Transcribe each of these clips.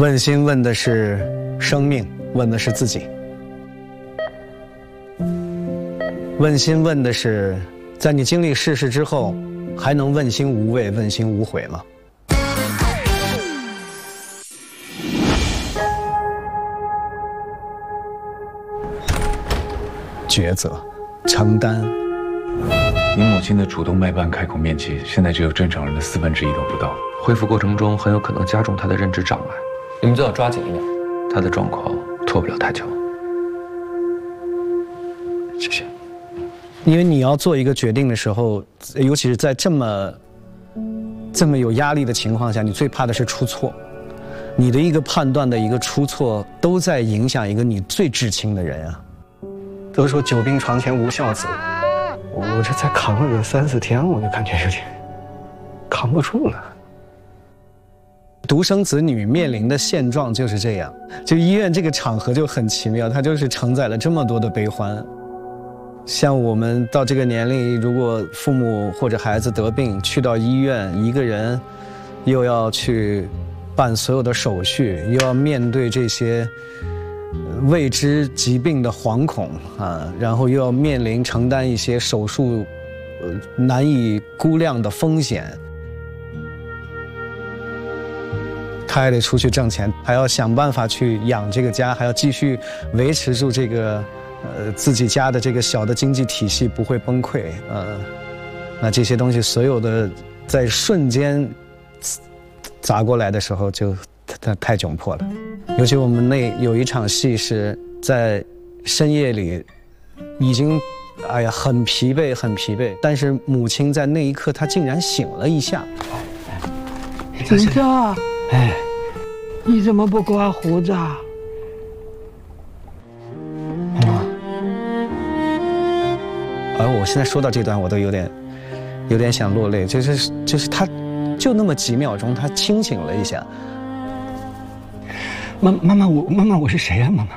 问心问的是生命，问的是自己。问心问的是，在你经历世事之后，还能问心无畏、问心无悔吗？抉择，承担。 你母亲的主动脉瓣开孔面积，现在只有正常人的1/4都不到。 恢复过程中很有可能加重她的认知障碍，你们最好抓紧一点。她的状况拖不了太久。谢谢。 因为你要做一个决定的时候，尤其是在这么有压力的情况下，你最怕的是出错。你的一个判断的一个出错，都在影响一个你最至亲的人啊。都说久病床前无孝子，我这才扛了个3、4天，我就感觉有点扛不住了。独生子女面临的现状就是这样，就医院这个场合就很奇妙，它就是承载了这么多的悲欢。像我们到这个年龄，如果父母或者孩子得病，去到医院，一个人又要去办所有的手续，又要面对这些未知疾病的惶恐啊，然后又要面临承担一些手术难以估量的风险。他还得出去挣钱，还要想办法去养这个家，还要继续维持住这个自己家的这个小的经济体系不会崩溃。那这些东西所有的在瞬间砸过来的时候，就太窘迫了。尤其我们有一场戏是在深夜里，已经很疲惫，但是母亲在那一刻她竟然醒了一下。 子子，你怎么不刮胡子啊？ 妈妈，我现在说到这段，我都有点想落泪，就是她就那么几秒钟，她清醒了一下。妈妈，我是谁呀？妈妈，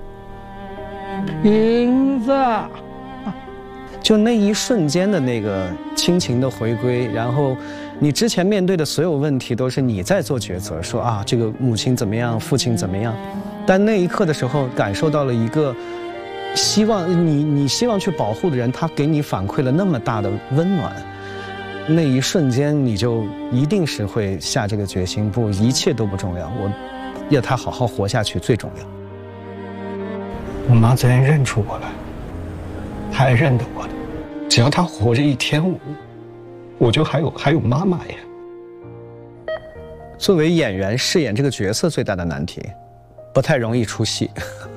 银子。 就那一瞬间的那个亲情的回归，然后你之前面对的所有问题都是你在做抉择，说啊这个母亲怎么样，父亲怎么样，但那一刻的时候感受到了一个希望，你希望去保护的人，他给你反馈了那么大的温暖，那一瞬间你就一定是会下这个决心，不，一切都不重要，我要他好好活下去最重要。我妈昨天认出我了，她还认得我的，只要她活着一天，我就还有妈妈呀。作为演员饰演这个角色最大的难题，不太容易出戏。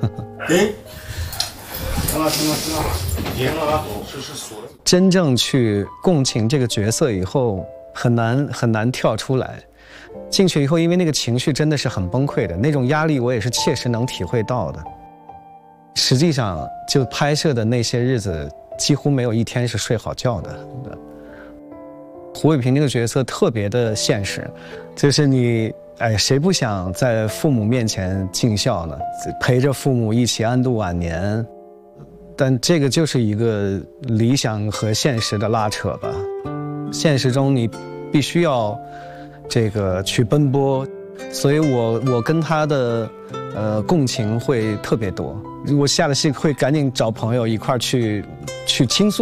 行了，赢了啊！是锁了。真正去共情这个角色以后，很难跳出来。进去以后，因为那个情绪真的是很崩溃的，那种压力我也是切实能体会到的。实际上，就拍摄的那些日子，几乎没有一天是睡好觉的。胡伟平这个角色特别的现实，就是你，谁不想在父母面前尽孝呢？陪着父母一起安度晚年，但这个就是一个理想和现实的拉扯吧。现实中你必须要这个去奔波，所以我跟他的共情会特别多。我下了戏会赶紧找朋友一块儿去倾诉。